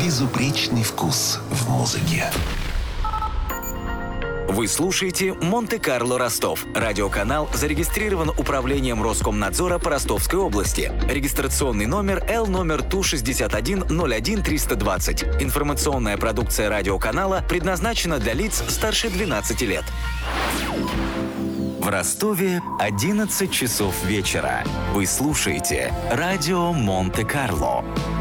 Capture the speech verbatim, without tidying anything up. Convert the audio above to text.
Безупречный вкус в музыке. Вы слушаете «Монте-Карло Ростов». Радиоканал зарегистрирован Управлением Роскомнадзора по Ростовской области. Регистрационный номер Л номер Ту шестьдесят один ноль один триста двадцать. Информационная продукция радиоканала предназначена для лиц старше двенадцати лет. В Ростове одиннадцать часов вечера. Вы слушаете радио «Монте-Карло».